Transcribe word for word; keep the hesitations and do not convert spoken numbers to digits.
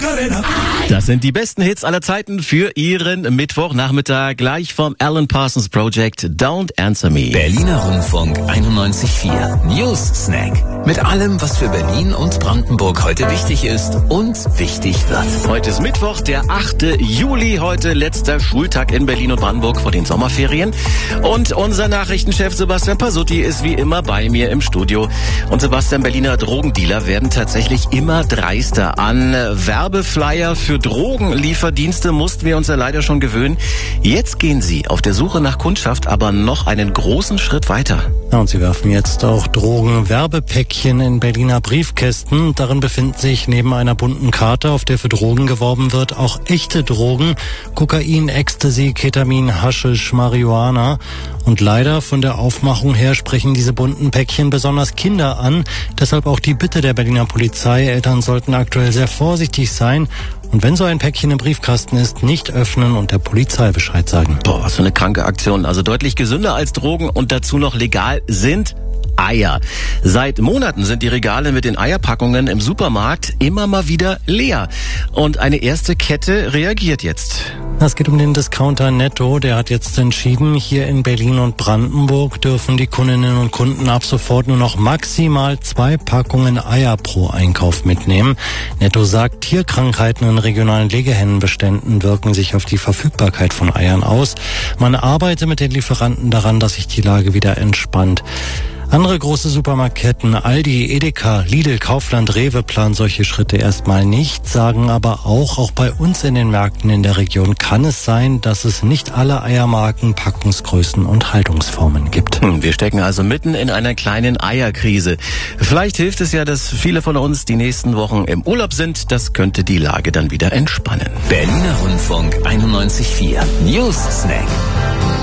Macarena. Das sind die besten Hits aller Zeiten für Ihren Mittwochnachmittag, gleich vom Alan Parsons Project Don't Answer Me. Berliner Rundfunk einundneunzig Komma vier News Snack. Mit allem, was für Berlin und Brandenburg heute wichtig ist und wichtig wird. Heute ist Mittwoch, der achte Juli. Heute letzter Schultag in Berlin und Brandenburg vor den Sommerferien. Und unser Nachrichtenchef Sebastian Pasutti ist wie immer bei mir im Studio. Und Sebastian, Berliner Drogendealer werden tatsächlich immer dreister. An Werbeflyer für Drogenlieferdienste mussten wir uns ja leider schon gewöhnen. Jetzt gehen sie auf der Suche nach Kundschaft aber noch einen großen Schritt weiter. Ja, und sie werfen jetzt auch Drogenwerbepäckchen in Berliner Briefkästen. Darin befinden sich neben einer bunten Karte, auf der für Drogen geworben wird, auch echte Drogen. Kokain, Ecstasy, Ketamin, Haschisch, Marihuana. Und leider von der Aufmachung her sprechen diese bunten Päckchen besonders Kinder an. Deshalb auch die Bitte der Berliner Polizei. Eltern sollten aktuell sehr vorsichtig sein. Und wenn so ein Päckchen im Briefkasten ist, nicht öffnen und der Polizei Bescheid sagen. Boah, was für eine kranke Aktion. Also deutlich gesünder als Drogen und dazu noch legal sind Eier. Seit Monaten sind die Regale mit den Eierpackungen im Supermarkt immer mal wieder leer. Und eine erste Kette reagiert jetzt. Es geht um den Discounter Netto. Der hat jetzt entschieden, hier in Berlin und Brandenburg dürfen die Kundinnen und Kunden ab sofort nur noch maximal zwei Packungen Eier pro Einkauf mitnehmen. Netto sagt, Tierkrankheiten in regionalen Legehennenbeständen wirken sich auf die Verfügbarkeit von Eiern aus. Man arbeite mit den Lieferanten daran, dass sich die Lage wieder entspannt. Andere große Supermarktketten, Aldi, Edeka, Lidl, Kaufland, Rewe planen solche Schritte erstmal nicht, sagen aber auch, auch bei uns in den Märkten in der Region kann es sein, dass es nicht alle Eiermarken, Packungsgrößen und Haltungsformen gibt. Wir stecken also mitten in einer kleinen Eierkrise. Vielleicht hilft es ja, dass viele von uns die nächsten Wochen im Urlaub sind. Das könnte die Lage dann wieder entspannen. Berliner Rundfunk einundneunzig Komma vier News Snack.